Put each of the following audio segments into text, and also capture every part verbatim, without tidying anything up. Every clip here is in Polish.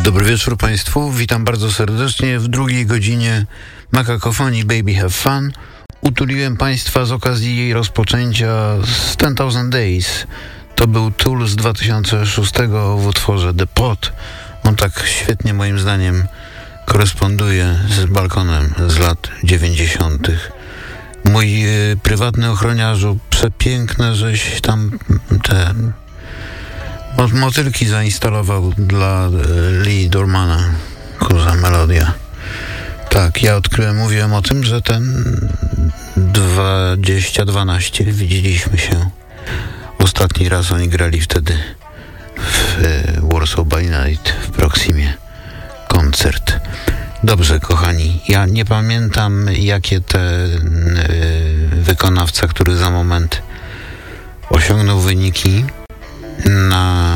Dobry wieczór Państwu, witam bardzo serdecznie w drugiej godzinie Makakofonii Baby Have Fun. Utuliłem Państwa z okazji jej rozpoczęcia z ten thousand Days. To był Tool z dwa tysiące szóstego w utworze The Pot. On tak świetnie moim zdaniem koresponduje z balkonem z lat dziewięćdziesiątych. Mój y, prywatny ochroniarzu, przepiękne, żeś tam te motylki zainstalował dla Lee Dormana. Kurza melodia. Tak, ja odkryłem, mówiłem o tym, że ten dwadzieścia dwanaście widzieliśmy się. Ostatni raz oni grali wtedy w Warsaw by Night w Proximie. Koncert. Dobrze, kochani, ja nie pamiętam, jakie te y, wykonawca, który za moment osiągnął wyniki na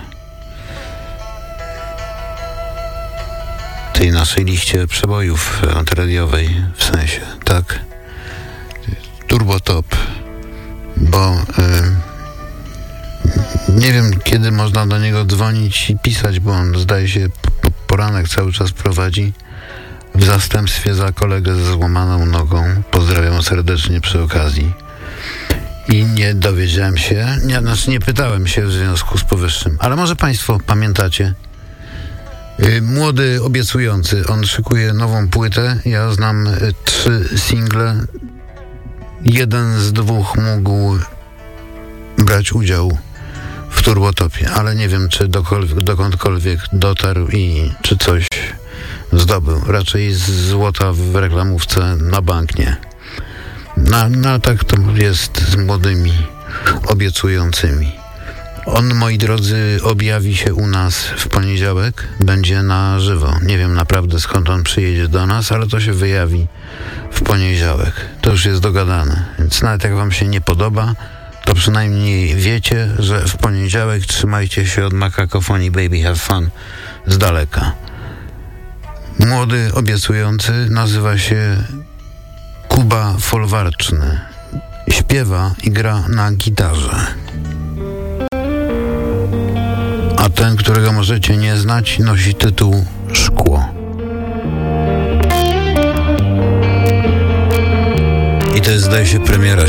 tej naszej liście przebojów radiowej, w sensie, tak, Turbo Top, bo y, nie wiem, kiedy można do niego dzwonić i pisać, bo on, zdaje się, po, poranek cały czas prowadzi w zastępstwie za kolegę ze złamaną nogą. Pozdrawiam serdecznie przy okazji. I nie dowiedziałem się, nie, znaczy nie pytałem się w związku z powyższym, ale może Państwo pamiętacie, yy, młody, obiecujący, on szykuje nową płytę, ja znam y, trzy single, jeden z dwóch mógł brać udział w Turbotopie, ale nie wiem, czy dokąd, dokądkolwiek dotarł i czy coś zdobył, raczej złota w reklamówce na bank nie. No, no tak to jest z młodymi, obiecującymi. On, moi drodzy, objawi się u nas w poniedziałek, będzie na żywo. Nie wiem naprawdę, skąd on przyjedzie do nas, ale to się wyjawi w poniedziałek. To już jest dogadane, więc nawet jak wam się nie podoba, to przynajmniej wiecie, że w poniedziałek trzymajcie się od Makakofonii Baby Have Fun z daleka. Młody, obiecujący, nazywa się Kuba Folwarczny. Śpiewa i gra na gitarze. A ten, którego możecie nie znać, nosi tytuł Szkło. I to jest, zdaje się, premiera